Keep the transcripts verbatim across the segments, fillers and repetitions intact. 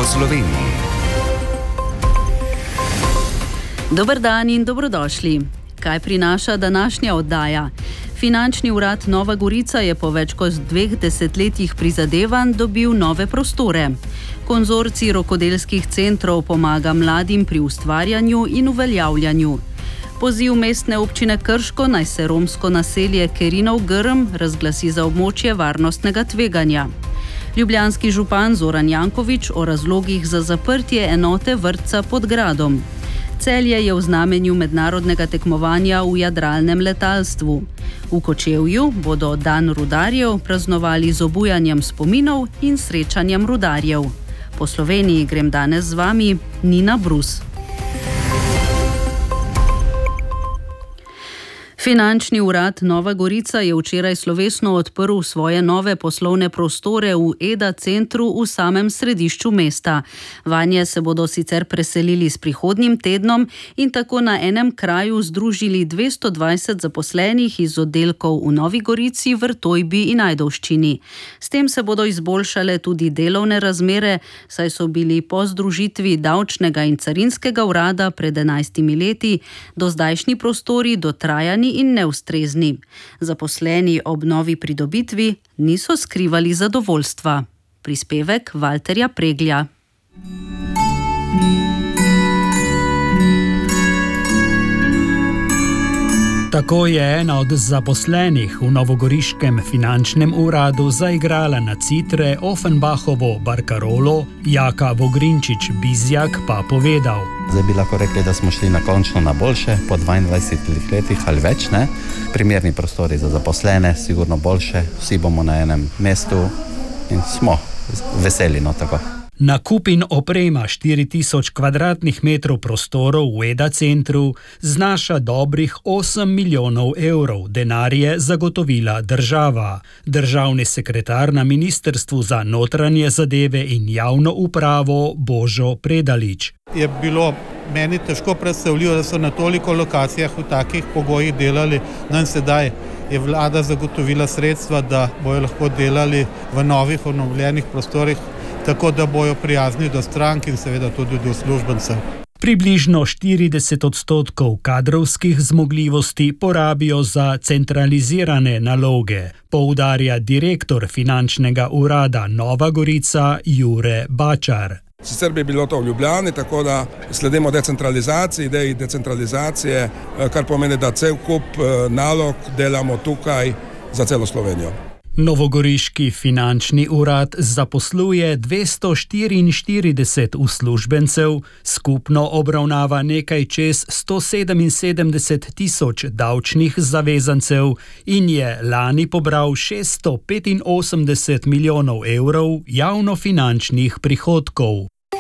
Sloveniji. Dober dan in dobrodošli. Kaj prinaša današnja oddaja? Finančni urad Nova Gorica je po več kot dveh desetletjih prizadevanj dobil nove prostore. Konzorcij rokodelskih centrov pomaga mladim pri ustvarjanju in uveljavljanju. Poziv mestne občine Krško naj se romsko naselje Kerinov Grm razglasi za območje varnostnega tveganja. Ljubljanski župan Zoran Janković o razlogih za zaprtje enote vrtca pod gradom. Celje je v znamenju mednarodnega tekmovanja v jadralnem letalstvu. V Kočevju bodo dan rudarjev praznovali z obujanjem spominov in srečanjem rudarjev. Po Sloveniji grem danes z vami Nina Brus. Finančni urad Nova Gorica je včeraj slovesno odprl svoje nove poslovne prostore v Eda centru v samem središču mesta. Vanje se bodo sicer preselili s prihodnjim tednom in tako na enem kraju združili dvesto dvajset zaposlenih iz oddelkov v Novi Gorici, Vrtojbi in Ajdovščini. S tem se bodo izboljšale tudi delovne razmere, saj so bili po združitvi davčnega in carinskega urada pred enajstimi leti do zdajšnji prostori dotrajani in neustrezni. Zaposleni ob novi pridobitvi niso skrivali zadovoljstva. Prispevek Valterja Preglja. Tako je ena od zaposlenih v novogoriškem finančnem uradu zaigrala na citre Offenbachovo barkarolo, Jaka Vogrinčič-Bizjak pa povedal. Zdaj bi lahko rekli, da smo šli na končno na boljše, po dvaindvajsetih letih ali več, ne? Primerni prostori za zaposlene, sigurno boljše, vsi bomo na enem mestu in smo veseli, no tako. Nakup in oprema štiri tisoč kvadratnih metrov prostorov v Eda centru znaša dobrih osem milijonov evrov. Denar je zagotovila država. Državni sekretar na Ministrstvu za notranje zadeve in javno upravo Božo Predalič. Je bilo meni težko predstavljivo, da so na toliko lokacijah v takih pogojih delali. No in sedaj je vlada zagotovila sredstva, da bojo lahko delali v novih obnovljenih prostorih, tako da bojo prijazni do strank in seveda tudi do uslužbencev. Približno štirideset odstotkov kadrovskih zmogljivosti porabijo za centralizirane naloge, poudarja direktor finančnega urada Nova Gorica Jure Bačar. Sicer bi bilo to v Ljubljani, tako da sledimo decentralizaciji, ideji decentralizacije, kar pomeni, da cel kup nalog delamo tukaj za celo Slovenijo. Novogoriški finančni urad zaposluje dvesto štiriinštirideset uslužbencev, skupno obravnava nekaj čez sto sedeminsedemdeset tisoč davčnih zavezancev in je lani pobral šeststo petinosemdeset milijonov evrov javnofinančnih prihodkov.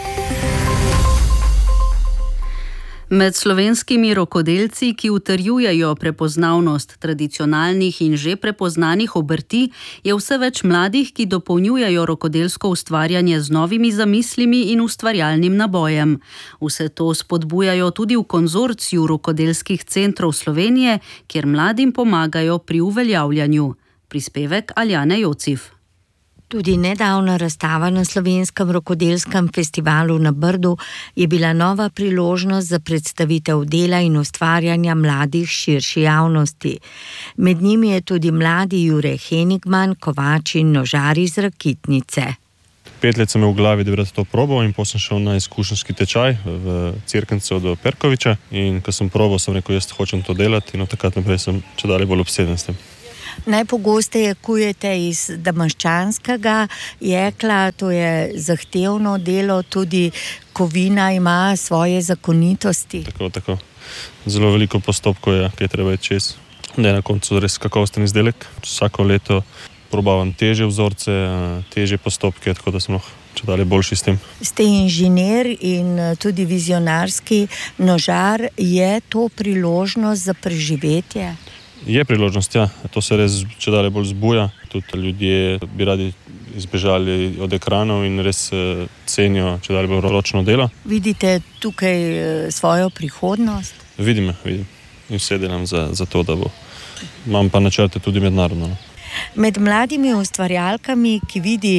Med slovenskimi rokodelci, ki utrjujejo prepoznavnost tradicionalnih in že prepoznanih obrti, je vse več mladih, ki dopolnjujejo rokodelsko ustvarjanje z novimi zamislimi in ustvarjalnim nabojem. Vse to spodbujajo tudi v konzorciju rokodelskih centrov Slovenije, kjer mladim pomagajo pri uveljavljanju. Prispevek Aljane Jocif. Tudi nedavna razstava na Slovenskem rokodelskem festivalu na Brdu je bila nova priložnost za predstavitev dela in ustvarjanja mladih širši javnosti. Med njimi je tudi mladi Jure Henigman, kovač in nožar iz Rakitnice. Pet let sem imel v glavi, da bi rad to probal in potem sem šel na izkušenjski tečaj v Cerknico do Perkoviča in ko sem probal, sem rekel, jaz hočem to delati in od takrat naprej sem čedalje bolj obseden s tem. Najpogosteje kujete iz damaščanskega jekla, to je zahtevno delo, tudi kovina ima svoje zakonitosti. Tako, tako. Zelo veliko postopkov je, ki je treba iti čez. Da je na koncu res kakovosten izdelek. Vsako leto probavam težje vzorce, težje postopke, tako da sem lahko čedalje boljši s tem. Ste inženir in tudi vizionarski nožar. Je to priložnost za preživetje? Je priložnost, ja. To se res čedalje bolj zbuja. Tudi ljudje bi radi izbežali od ekranov in res cenijo čedalje bolj ročno delo. Vidite tukaj svojo prihodnost? Vidim, vidim. In vse delam za, za to, da bo. Imam pa načrte tudi mednarodno. Med mladimi ustvarjalkami, ki vidi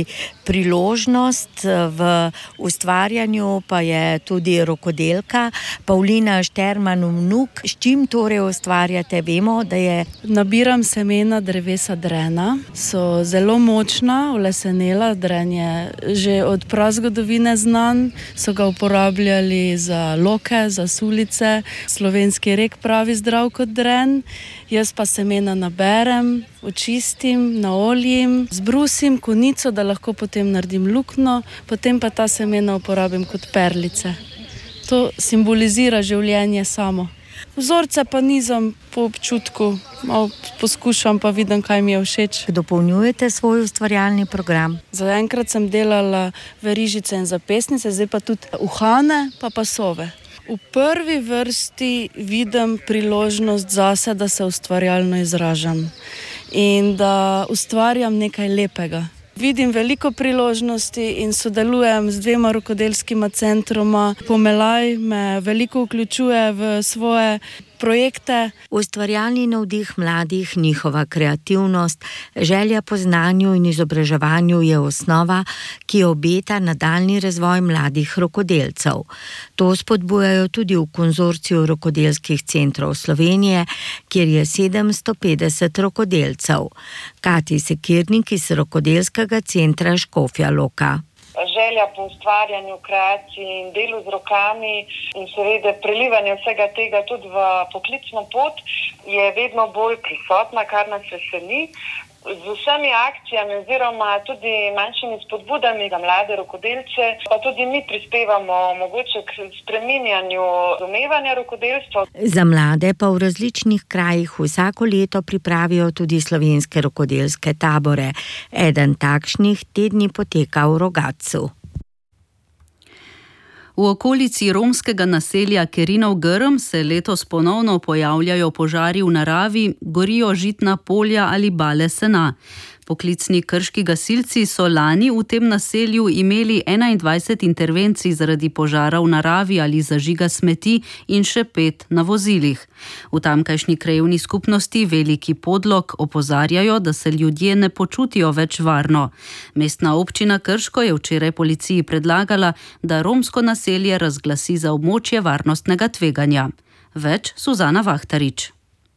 priložnost v ustvarjanju, pa je tudi rokodelka Pavlina Šterman-Vnuk. S čim torej ustvarjate? Vemo, da je... Nabiram semena drevesa drena. So zelo močna, olesenela. Dren je že od prazgodovine znan. So ga uporabljali za loke, za sulice. Slovenski rek pravi zdrav kot dren. Jaz pa semena naberem, očistim, naoljim, zbrusim konico, da lahko potem naredim luknjo, potem pa ta semena uporabim kot perlice. To simbolizira življenje samo. Vzorce pa nizam po občutku, malo poskušam pa vidim, kaj mi je všeč. Dopolnjujete svoj ustvarjalni program? Zaenkrat sem delala verižice in zapestnice, zdaj pa tudi uhane pa pasove. V prvi vrsti vidim priložnost zase, da se ustvarjalno izražam in da ustvarjam nekaj lepega. Vidim veliko priložnosti in sodelujem z dvema rokodelskima centroma. Pomelaj me veliko vključuje v svoje projekte. Ustvarjalni navdih mladih, njihova kreativnost, želja po znanju in izobraževanju je osnova, ki obeta nadaljnji razvoj mladih rokodelcev. To spodbujajo tudi v konzorciju rokodelskih centrov Slovenije, kjer je sedemsto petdeset rokodelcev. Kati Sekirnik iz rokodelskega centra Škofja Loka. Želja po ustvarjanju, kreaciji in delu z rokami in seveda prelivanje vsega tega tudi v poklicno pot je vedno bolj prisotna, kar nas veseli. Z vsemi akcijami oziroma tudi manjšimi spodbudami za mlade rokodelce, pa tudi mi prispevamo mogoče k spreminjanju razumevanja rokodelstva. Za mlade pa v različnih krajih vsako leto pripravijo tudi slovenske rokodelske tabore. Eden takšnih te dni poteka v Rogatcu. V okolici romskega naselja Kerinov Grm se letos ponovno pojavljajo požari v naravi, gorijo žitna polja ali bale sena. Poklicni krški gasilci so lani v tem naselju imeli enaindvajset intervencij zaradi požara v naravi ali zažiga smeti in še pet na vozilih. V tamkajšnji krajevni skupnosti Veliki Podlog opozarjajo, da se ljudje ne počutijo več varno. Mestna občina Krško je včeraj policiji predlagala, da romsko naselje razglasi za območje varnostnega tveganja. Več Suzana Vahtarič.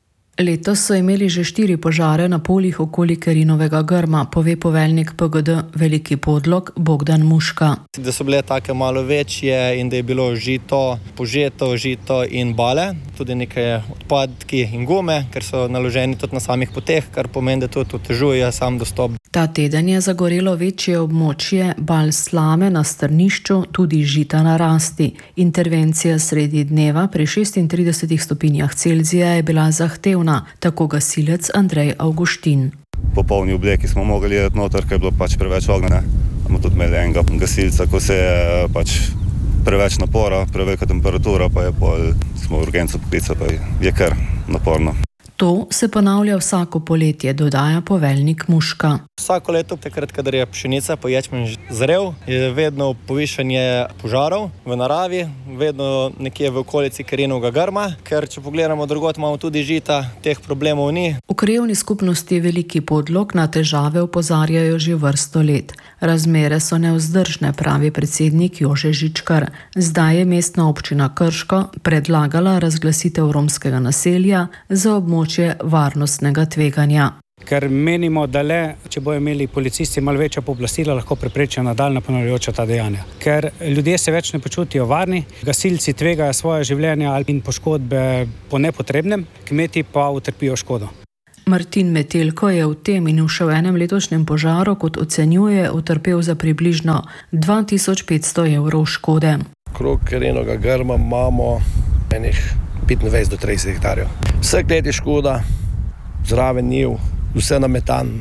Letos so imeli že štiri požare na poljih okoli Kerinovega Grma, pove poveljnik P G D Veliki Podlog Bogdan Muška. Da so bile take malo večje in da je bilo žito, požeto žito in bale, tudi nekaj odpadki in gume, ker so naloženi tudi na samih poteh, kar pomeni, da tudi otežuje sam dostop. Ta teden je zagorelo večje območje bal slame na strnišču, tudi žita na rasti. Intervencija sredi dneva pri šestintridesetih stopinjah Celzija je bila zahtevna, tako gasilec Andrej Avguštin. Popolni obleki smo mogli jeti noter, ker je bilo pač preveč ognja. Smo tudi imeli enega gasilca, ko se je pač preveč napora, prevelika temperatura, pa je pol, smo urgenco poklicali, pa je kar naporno. To se ponavlja vsako poletje, dodaja poveljnik Muška. Vsako leto, takrat, kadar je pšenica po ječmen zrel, je vedno povišanje požarov v naravi, vedno nekje v okolici Kerinovega Grma, ker če pogledamo drugot, imamo tudi žita, teh problemov ni. V krajevni skupnosti Veliki Podlog na težave opozarjajo že vrsto let. Razmere so nevzdržne, pravi predsednik Jože Žičkar. Zdaj je mestna občina Krško predlagala razglasitev romskega naselja za območje varnostnega tveganja. Ker menimo, da le, če bojo imeli policisti malo večja pooblastila, lahko preprečijo nadaljnja ponavljajoča ta dejanja. Ker ljudje se več ne počutijo varni, gasilci tvegajo svoje življenje ali poškodbe po nepotrebnem, kmeti pa utrpijo škodo. Martin Metelko je v tem in v še v enem letošnjem požaru, kot ocenjuje, utrpel za približno dva tisoč petsto evrov škode. Krog Kerinovega Grma imamo enih petindvajset do trideset hektarjev. Vsak let je škoda, zraven njiv, vse nametan,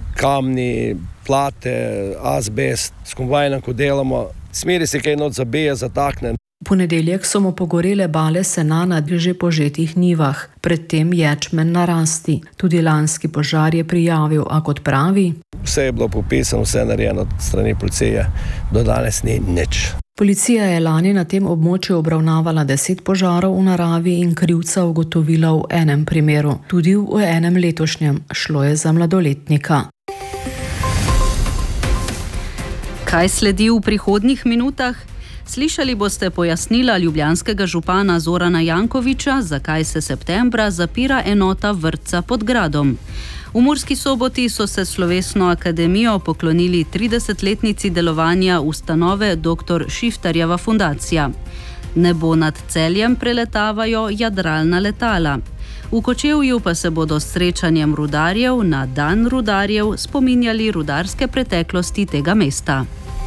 kamni, plate, azbest, s kombajnom, ko delamo, smeri se kaj not zabije, zatakne. V ponedeljek so mu pogorele bale sena na že požetih njivah, predtem ječmen na rasti. Tudi lanski požar je prijavil, a kot pravi, vse je bilo popisano, vse narejeno od strani policije, do danes ni nič. Policija je lani na tem območju obravnavala deset požarov v naravi in krivca ugotovila v enem primeru. Tudi v enem letošnjem. Šlo je za mladoletnika. Kaj sledi v prihodnjih minutah? Slišali boste pojasnila ljubljanskega župana Zorana Jankovića, zakaj se septembra zapira enota vrtca pod gradom. V Murski Soboti so se slovesno akademijo poklonili tridesetletnici delovanja ustanove doktor Šiftarjeva fundacija. Nebo nad Celjem preletavajo jadralna letala. V Kočevju pa se bodo s srečanjem rudarjev na dan rudarjev spominjali rudarske preteklosti tega mesta.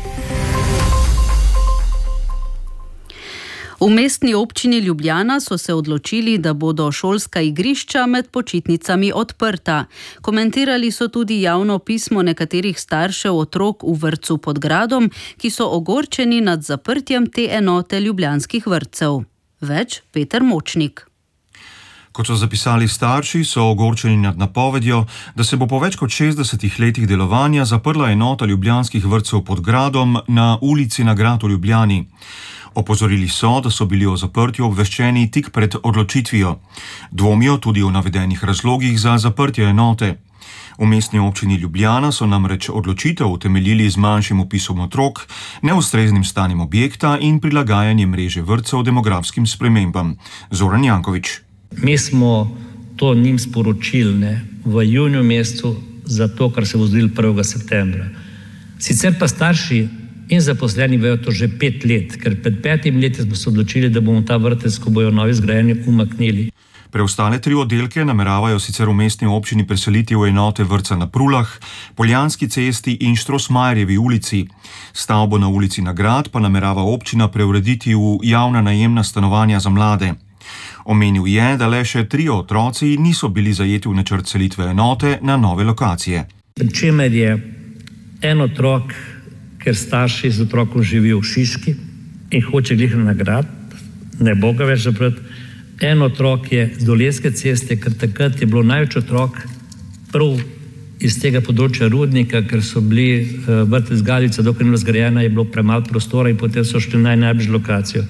V mestni občini Ljubljana so se odločili, da bodo šolska igrišča med počitnicami odprta. Komentirali so tudi javno pismo nekaterih staršev otrok v vrtcu pod gradom, ki so ogorčeni nad zaprtjem te enote ljubljanskih vrtcev. Več Peter Močnik. Kot so zapisali starši, so ogorčeni nad napovedjo, da se bo po več kot šestdesetih letih delovanja zaprla enota ljubljanskih vrtcev pod gradom na ulici na Grad v Ljubljani. Opozorili so, da so bili o zaprtju obveščeni tik pred odločitvijo. Dvomijo tudi o navedenih razlogih za zaprtje enote. V mestni občini Ljubljana so namreč odločitev utemeljili z manjšim opisom otrok, neustreznim stanjem objekta in prilagajanjem mreže vrtcev demografskim spremembam. Zoran Janković. Mi smo to njim sporočili ne, v juniju mesecu za to, kar se bo zgodilo prvega septembra. Sicer pa starši in zaposleni vejo to že pet let, ker pred petim leti smo se odločili, da bomo ta vrtec, ko bojo novi zgrajeni, umaknili. Preostale tri oddelke nameravajo sicer v mestni občini preseliti v enote vrtca na Prulah, Poljanski cesti in Štrosmajerjevi ulici. Stavbo na ulici na Grad pa namerava občina preurediti v javna najemna stanovanja za mlade. Omenil je, da le še tri otroci niso bili zajeti v načrt selitve enote na nove lokacije. Pričemer je en otrok, ker starši z otrokom živijo v Šiški in hoče glih na Grad, ne bo ga več zapreti. En otrok je z Dolenjske ceste, ker takrat je bilo največ otrok prav iz tega področja Rudnika, ker so bili uh, vrtec Galica, dokler ni bila zgrajena, je bilo premalo prostora in potem so šli na najbližjo lokacijo.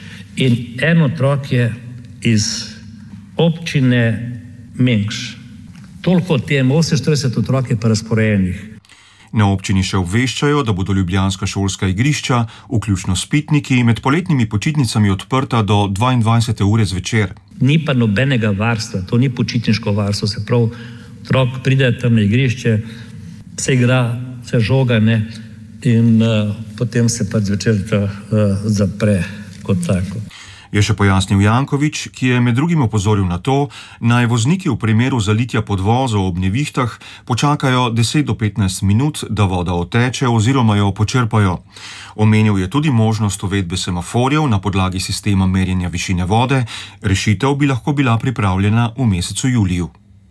In en otrok je iz občine Mengš. Toliko o tem, oseminštirideset otrok je pa razporejenih. Na občini še obveščajo, da bodo ljubljanska šolska igrišča, vključno s pitniki, med poletnimi počitnicami odprta do dvaindvajsete ure zvečer. Ni pa nobenega varstva, to ni počitniško varstvo, se pravi, otrok pride tam na igrišče, se igra, se žoga, ne, in uh, potem se pa zvečer ta, uh, zapre kot tako. Je še pojasnil Janković, ki je med drugim opozoril na to, naj vozniki v primeru zalitja podvozov ob nevihtah počakajo deset do petnajst minut, da voda oteče oziroma jo počrpajo. Omenil je tudi možnost uvedbe semaforjev na podlagi sistema merjenja višine vode. Rešitev bi lahko bila pripravljena v mesecu juliju.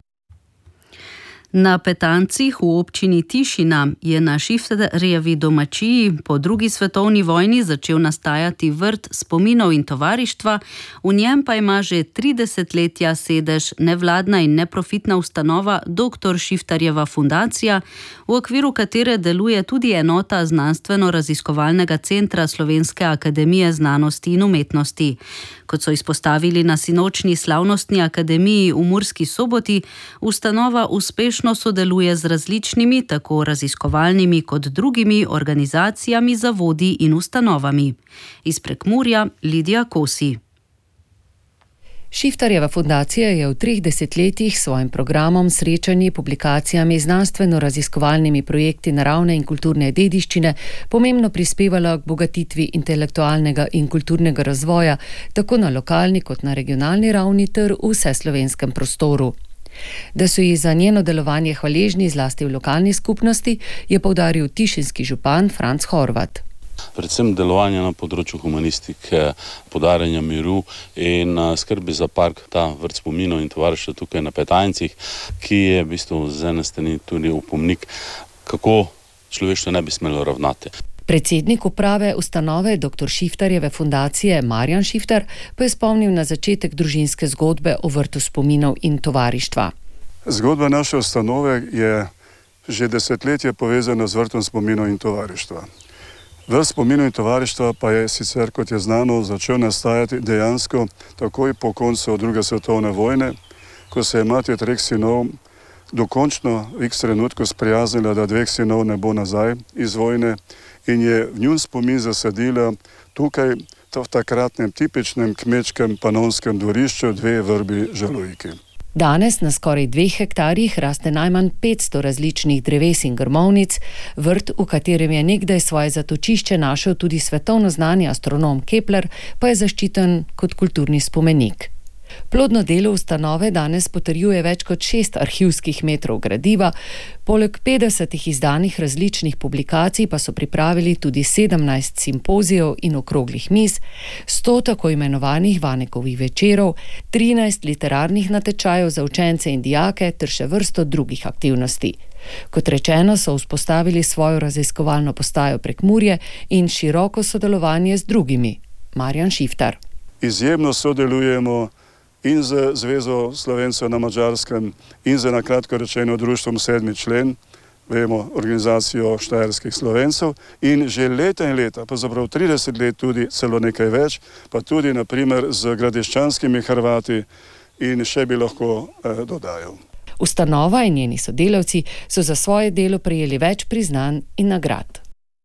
Na Petancih v občini Tišina je na Šiftarjevi domačiji po drugi svetovni vojni začel nastajati vrt spominov in tovarištva, v njem pa ima že tri desetletja sedež nevladna in neprofitna ustanova doktor Šiftarjeva fundacija, v okviru katere deluje tudi enota znanstveno-raziskovalnega centra Slovenske akademije znanosti in umetnosti. Kot so izpostavili na sinočni slavnostni akademiji v Murski Soboti, ustanova uspešno sodeluje z različnimi, tako raziskovalnimi kot drugimi organizacijami, zavodi in ustanovami. Iz Prekmurja Lidija Kosi. Šiftarjeva fundacija je v treh desetletjih s svojim programom, srečanji, publikacijami, znanstveno-raziskovalnimi projekti naravne in kulturne dediščine pomembno prispevala k bogatitvi intelektualnega in kulturnega razvoja tako na lokalni kot na regionalni ravni ter v vseslovenskem prostoru. Da so ji za njeno delovanje hvaležni zlasti v lokalni skupnosti, je poudaril tišinski župan Franc Horvat. Predvsem delovanje na področju humanistike, podarjanja miru in skrbi za park, ta vrt spominov in tovarištva tukaj na Petancih, ki je v bistvu z ene strani tudi opomnik, kako človeštvo ne bi smelo ravnati. Predsednik uprave ustanove doktor Šiftarjeve fundacije Marjan Šiftar pa je spomnil na začetek družinske zgodbe o vrtu spominov in tovarištva. Zgodba naše ustanove je že desetletje povezana z vrtom spominov in tovarištva. Vrst spominov in tovarištva pa je sicer, kot je znano, začel nastajati dejansko takoj po koncu druge svetovne vojne, ko se je mati od treh sinov dokončno v x trenutku sprijaznila, da dveh sinov ne bo nazaj iz vojne in je v njun spomin zasadila tukaj v takratnem tipičnem kmečkem panonskem dvorišču dve vrbi žalujki. Danes na skoraj dveh hektarjih raste najmanj petsto različnih dreves in grmovnic, vrt, v katerem je nekdaj svoje zatočišče našel tudi svetovno znani astronom Kepler, pa je zaščiten kot kulturni spomenik. Plodno delo ustanove danes potrjuje več kot šest arhivskih metrov gradiva, poleg petdesetih izdanih različnih publikacij pa so pripravili tudi sedemnajst simpozijev in okroglih miz, sto tako imenovanih Vanekovih večerov, trinajst literarnih natečajev za učence in dijake ter še vrsto drugih aktivnosti. Kot rečeno, so vzpostavili svojo raziskovalno postajo Prekmurje in široko sodelovanje z drugimi. Marjan Šiftar. Izjemno sodelujemo in z Zvezo Slovencev na Madžarskem in z, na kratko rečeno, društvom Sedmi člen, vemo, organizacijo štajerskih Slovencev, in že leta in leta, pa zaprav trideset let tudi, celo nekaj več, pa tudi naprimer z gradiščanskimi Hrvati in še bi lahko eh, dodajal. Ustanova in njeni sodelavci so za svoje delo prejeli več priznanj in nagrad.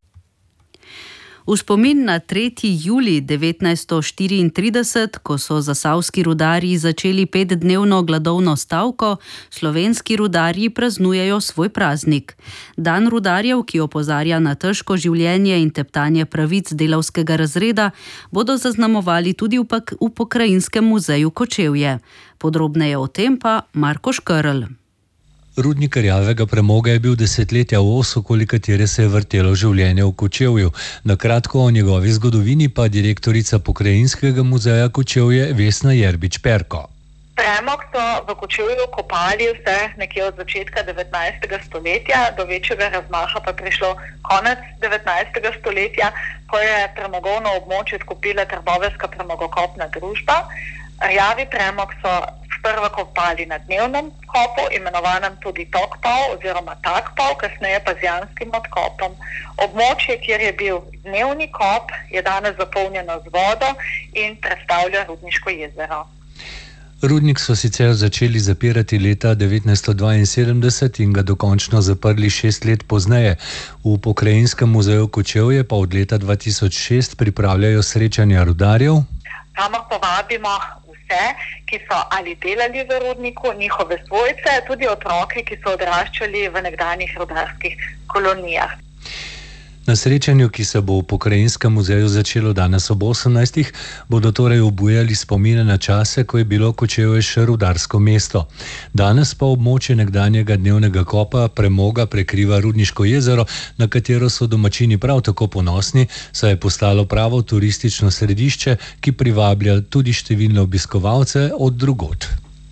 V spomin na tretji julij devetnajststo štiriintrideset, ko so zasavski rudarji začeli petdnevno gladovno stavko, slovenski rudarji praznujejo svoj praznik. Dan rudarjev, ki opozarja na težko življenje in teptanje pravic delavskega razreda, bodo zaznamovali tudi v, pak- v Pokrajinskem muzeju Kočevje. Podrobneje o tem pa Marko Škerl. Rudnik rjavega premoga je bil desetletja os, okoli katere se je vrtelo življenje v Kočevju. Na kratko o njegovi zgodovini pa direktorica Pokrajinskega muzeja Kočevje Vesna Jerbič-Perko. Premog so v Kočevju kopali vse nekje od začetka devetnajstega stoletja, do večjega razmaha pa prišlo konec devetnajstega stoletja, ko je premogovno območje odkupila Trboveljska premogokopna družba. Rjavi premog so sprva kopali na dnevnem kopu, imenovanem tudi tokpal oziroma takpal, kasneje pa z janskim odkopom. Območje, kjer je bil dnevni kop, je danes zapolnjeno z vodo in predstavlja Rudniško jezero. Rudnik so sicer začeli zapirati leta devetnajststo dvainsedemdeset in ga dokončno zaprli šest let pozneje. V Pokrajinskem muzeju Kočevje pa od leta dva tisoč šest pripravljajo srečanja rudarjev. Kamor povabimo vse, ki so ali delali v rudniku, njihove svojce, tudi otroke, ki so odraščali v nekdanjih rudarskih kolonijah. Na srečanju, ki se bo v Pokrajinskem muzeju začelo danes ob osemnajstih, bodo torej obujali spomine na čase, ko je bilo Kočevje še rudarsko mesto. Danes pa območje nekdanjega dnevnega kopa premoga prekriva Rudniško jezero, na katero so domačini prav tako ponosni, saj je postalo pravo turistično središče, ki privablja tudi številne obiskovalce od drugod.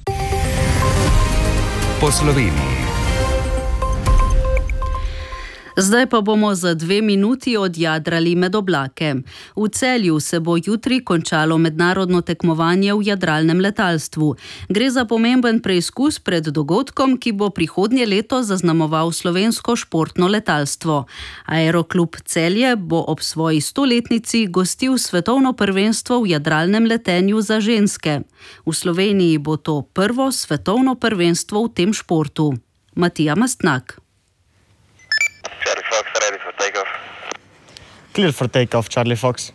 Po Sloveniji. Zdaj pa bomo za dve minuti odjadrali med oblake. V Celju se bo jutri končalo mednarodno tekmovanje v jadralnem letalstvu. Gre za pomemben preizkus pred dogodkom, ki bo prihodnje leto zaznamoval slovensko športno letalstvo. Aeroklub Celje bo ob svoji stoletnici gostil svetovno prvenstvo v jadralnem letenju za ženske. V Sloveniji bo to prvo svetovno prvenstvo v tem športu. Matija Mastnak. Charlie Fox, ready for takeoff. Clear for takeoff, Charlie Fox.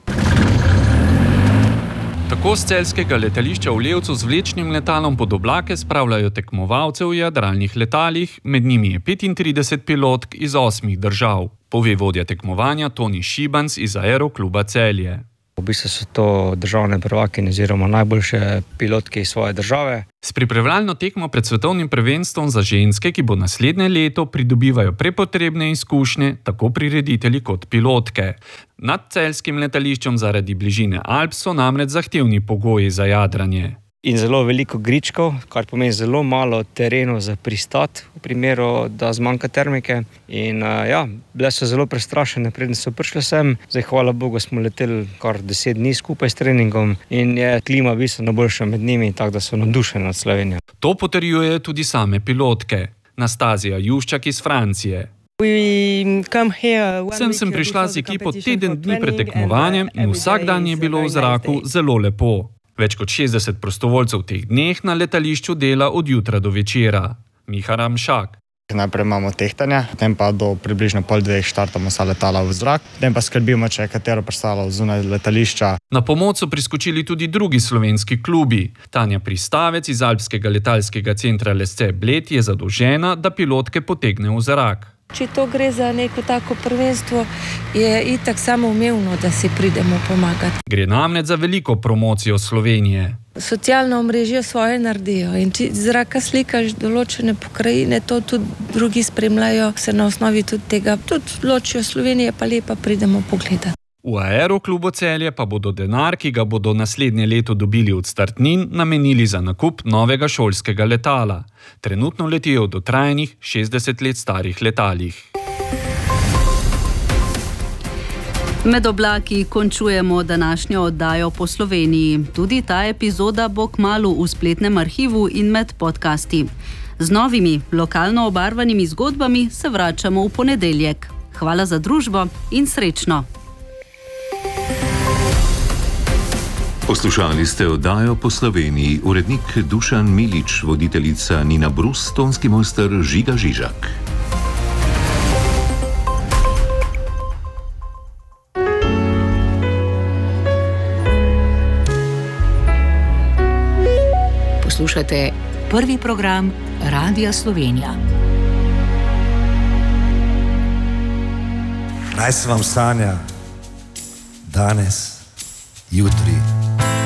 Tako z celjskega letališča v Levcu z vlečnim letalom pod oblake spravljajo tekmovalce v jadralnih letalih, med njimi je petintrideset pilotk iz osmih držav, pove vodja tekmovanja Toni Šibanc iz Aerokluba Celje. V bistvu so to državne prvakinje oziroma najboljše pilotke iz svoje države. S pripravljalno tekmo pred svetovnim prvenstvom za ženske, ki bo naslednje leto, pridobivajo prepotrebne izkušnje, tako prireditelji kot pilotke. Nad celjskim letališčem zaradi bližine Alp so namreč zahtevni pogoji za jadranje. In zelo veliko gričkov, kar pomeni zelo malo terenov za pristat, v primeru, da zmanjka termike. In uh, ja, bile so zelo prestrašene, preden so prišle sem. Zdaj, hvala Bogu, smo leteli kar deset dni skupaj s treningom in je klima bistveno boljša med njimi, tako da so navdušeni nad Slovenijo. To potrjujejo tudi same pilotke. Nastazija Juščak iz Francije. Sem sem prišla z ekipo teden dni pred tekmovanjem in vsak dan je bilo v zraku zelo lepo. Več kot šestdeset prostovoljcev v teh dneh na letališču dela od jutra do večera. Miha Ramšak. Najprej imamo tehtanje, potem pa do približno pol dveh štartamo vsa letala v zrak, potem pa skrbimo, če je katero pristalo zunaj letališča. Na pomoč so priskočili tudi drugi slovenski klubi. Tanja Pristavec iz Alpskega letalskega centra Lesce Bled je zadolžena, da pilotke potegne v zrak. Če to gre za neko tako prvenstvo, je itak samoumevno, da si pridemo pomagati. Gre namreč za veliko promocijo Slovenije. Socialno omrežje svoje naredijo in če zraka slikaš določene pokrajine, to tudi drugi spremljajo, se na osnovi tudi tega tudi ločijo Slovenije, pa lepa pridemo pogledati. V Aeroklubu Celje pa bodo denar, ki ga bodo naslednje leto dobili od startnin, namenili za nakup novega šolskega letala. Trenutno letijo v dotrajanih šestdeset let starih letalih. Med oblaki končujemo današnjo oddajo po Sloveniji. Tudi ta epizoda bo kmalu v spletnem arhivu in med podcasti. Z novimi, lokalno obarvanimi zgodbami se vračamo v ponedeljek. Hvala za družbo in srečno! Poslušali ste oddajo po Sloveniji, urednik Dušan Milič, voditeljica Nina Brus, tonski mojster Žiga Žižak. Poslušate prvi program Radia Slovenija. Naj se vam sanja danes, jutri.